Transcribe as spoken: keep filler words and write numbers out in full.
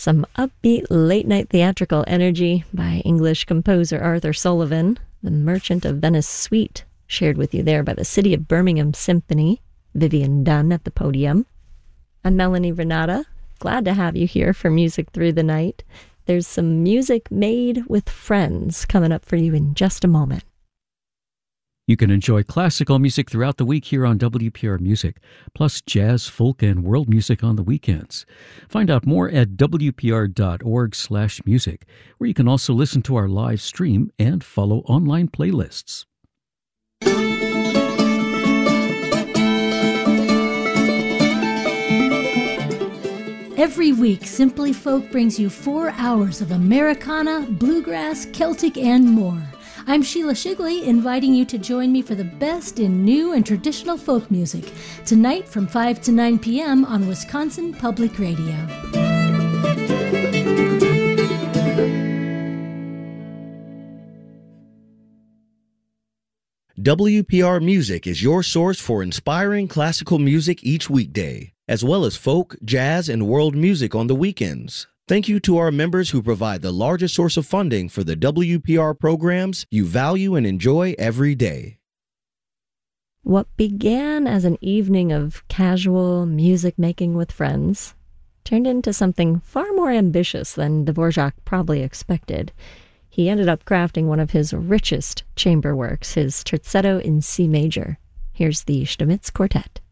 Some upbeat late-night theatrical energy by English composer Arthur Sullivan, The Merchant of Venice Suite, shared with you there by the City of Birmingham Symphony, Vivian Dunn at the podium. I'm Melanie Renata, glad to have you here for Music Through the Night. There's some music made with friends coming up for you in just a moment. You can enjoy classical music throughout the week here on W P R Music, plus jazz, folk, and world music on the weekends. Find out more at w p r dot org slash music, where you can also listen to our live stream and follow online playlists. Every week, Simply Folk brings you four hours of Americana, bluegrass, Celtic, and more. I'm Sheila Shigley, inviting you to join me for the best in new and traditional folk music, tonight from five to nine p.m. on Wisconsin Public Radio. W P R Music is your source for inspiring classical music each weekday, as well as folk, jazz, and world music on the weekends. Thank you to our members who provide the largest source of funding for the W P R programs you value and enjoy every day. What began as an evening of casual music making with friends turned into something far more ambitious than Dvorak probably expected. He ended up crafting one of his richest chamber works, his Terzetto in C major. Here's the Stamitz Quartet.